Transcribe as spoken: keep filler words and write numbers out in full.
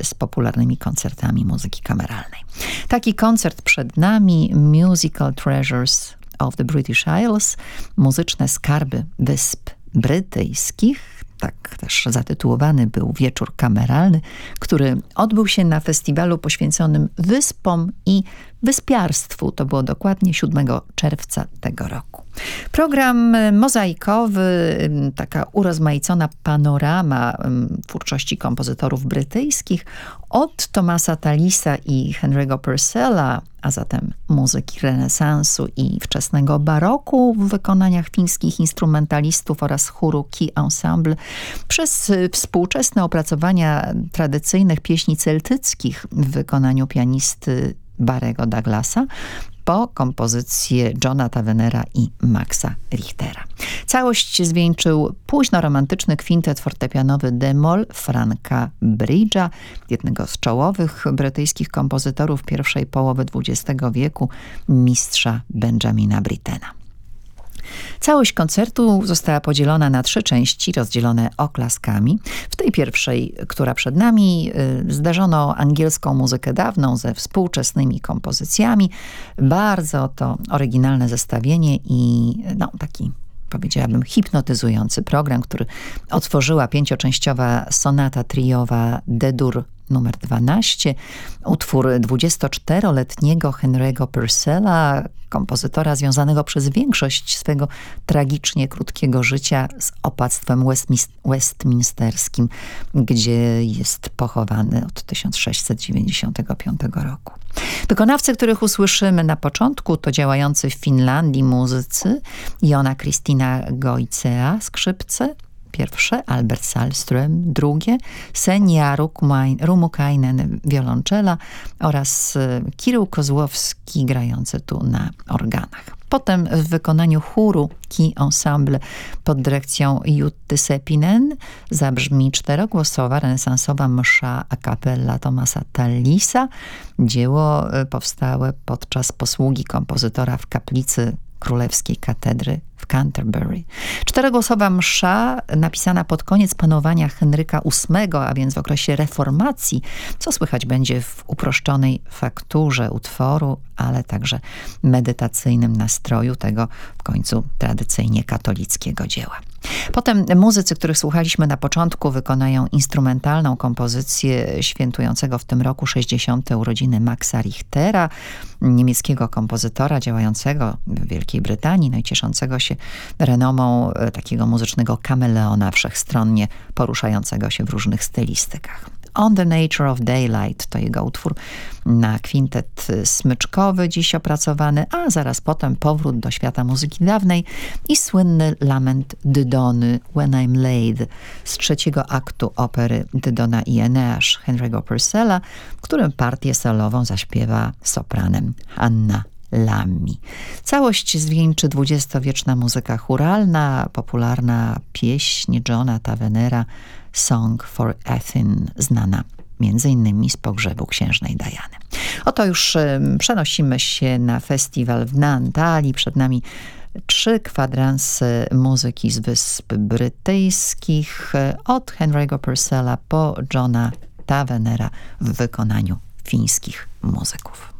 z popularnymi koncertami muzyki kameralnej. Taki koncert przed nami, Musical Treasures of the British Isles, muzyczne skarby Wysp Brytyjskich. Tak też zatytułowany był wieczór kameralny, który odbył się na festiwalu poświęconym wyspom i wyspiarstwu. To było dokładnie siódmego czerwca tego roku. Program mozaikowy, taka urozmaicona panorama twórczości kompozytorów brytyjskich od Thomasa Tallisa i Henry'ego Purcella, a zatem muzyki renesansu i wczesnego baroku w wykonaniach fińskich instrumentalistów oraz chóru Key Ensemble, przez współczesne opracowania tradycyjnych pieśni celtyckich w wykonaniu pianisty Barry'ego Douglasa, po kompozycję Johna Tavenera i Maxa Richtera. Całość zwieńczył późno-romantyczny kwintet fortepianowy d-moll Franka Bridge'a, jednego z czołowych brytyjskich kompozytorów pierwszej połowy dwudziestego wieku, mistrza Benjamina Brittena. Całość koncertu została podzielona na trzy części, rozdzielone oklaskami. W tej pierwszej, która przed nami, zdarzono angielską muzykę dawną ze współczesnymi kompozycjami. Bardzo to oryginalne zestawienie i no, taki, powiedziałabym, hipnotyzujący program, który otworzyła pięcioczęściowa sonata triowa D-dur numer dwanaście, utwór dwudziestoczteroletniego Henry'ego Purcella, kompozytora związanego przez większość swego tragicznie krótkiego życia z opactwem westminsterskim, gdzie jest pochowany od tysiąc sześćset dziewięćdziesiątego piątego roku. Wykonawcy, których usłyszymy na początku, to działający w Finlandii muzycy Joona Kristiina Goitsea, skrzypce pierwsze, Albert Salström drugie, Senja Rumukainen wiolonczela oraz Kirill Kozłowski grający tu na organach. Potem w wykonaniu chóru Key Ensemble pod dyrekcją Jutty Sepinen zabrzmi czterogłosowa renesansowa msza a cappella Thomasa Tallisa, dzieło powstałe podczas posługi kompozytora w kaplicy Królewskiej Katedry w Canterbury. Czterogłosowa msza napisana pod koniec panowania Henryka ósmego, a więc w okresie reformacji, co słychać będzie w uproszczonej fakturze utworu, ale także medytacyjnym nastroju tego w końcu tradycyjnie katolickiego dzieła. Potem muzycy, których słuchaliśmy na początku, wykonają instrumentalną kompozycję świętującego w tym roku sześćdziesiąte urodziny Maxa Richtera, niemieckiego kompozytora działającego w Wielkiej Brytanii, no i cieszącego się renomą takiego muzycznego kameleona, wszechstronnie poruszającego się w różnych stylistykach. On the Nature of Daylight to jego utwór na kwintet smyczkowy, dziś opracowany, a zaraz potem powrót do świata muzyki dawnej i słynny lament Dydony When I'm Laid z trzeciego aktu opery Dydona i Eneasz Henry'ego Purcella, w którym partię solową zaśpiewa sopranem Anna Lammy. Całość zwieńczy dwudziestowieczna muzyka chóralna, popularna pieśń Johna Tavenera Song for Athen, znana między innymi z pogrzebu księżnej Diany. Oto już przenosimy się na festiwal w Naantali. Przed nami trzy kwadranse muzyki z Wysp Brytyjskich, od Henry'ego Purcella po Johna Tavenera w wykonaniu fińskich muzyków.